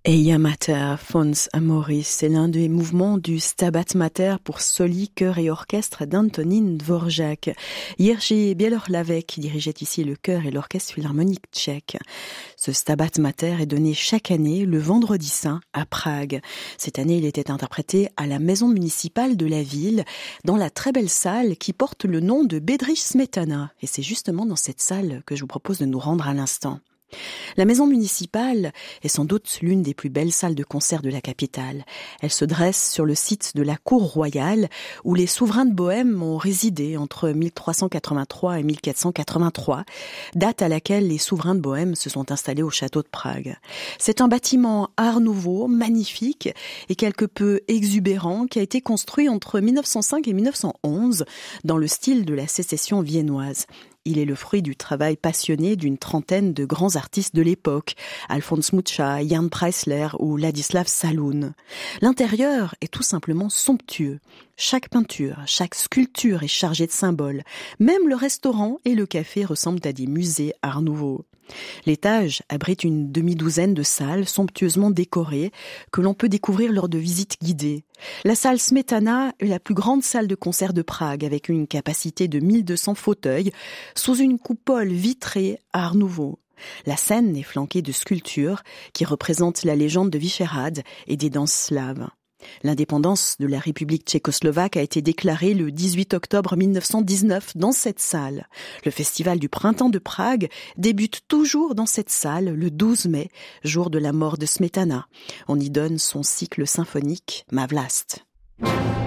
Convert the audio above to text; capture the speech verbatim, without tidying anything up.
Eia Mater, Fons Amoris, c'est l'un des mouvements du Stabat Mater pour soli, chœur et orchestre d'Antonin Dvorak. Jerzy Bielorlavec dirigeait ici le chœur et l'orchestre philharmonique tchèque. Ce Stabat Mater est donné chaque année le vendredi saint à Prague. Cette année, il était interprété à la maison municipale de la ville, dans la très belle salle qui porte le nom de Bedřich Smetana. Et c'est justement dans cette salle que je vous propose de nous rendre à l'instant. La maison municipale est sans doute l'une des plus belles salles de concert de la capitale. Elle se dresse sur le site de la cour royale où les souverains de Bohême ont résidé entre mille trois cent quatre-vingt-trois et mille quatre cent quatre-vingt-trois, date à laquelle les souverains de Bohême se sont installés au château de Prague. C'est un bâtiment art nouveau, magnifique et quelque peu exubérant qui a été construit entre mille neuf cent cinq et mille neuf cent onze dans le style de la sécession viennoise. Il est le fruit du travail passionné d'une trentaine de grands artistes de l'époque, Alphonse Mucha, Jan Preisler ou Ladislav Saloun. L'intérieur est tout simplement somptueux. Chaque peinture, chaque sculpture est chargée de symboles. Même le restaurant et le café ressemblent à des musées art nouveau. L'étage abrite une demi-douzaine de salles somptueusement décorées que l'on peut découvrir lors de visites guidées. La salle Smetana est la plus grande salle de concert de Prague avec une capacité de mille deux cents fauteuils sous une coupole vitrée art nouveau. La scène est flanquée de sculptures qui représentent la légende de Vyšehrad et des danses slaves. L'indépendance de la République tchécoslovaque a été déclarée le dix-huit octobre mille neuf cent dix-neuf dans cette salle. Le festival du printemps de Prague débute toujours dans cette salle le douze mai, jour de la mort de Smetana. On y donne son cycle symphonique Ma Vlast.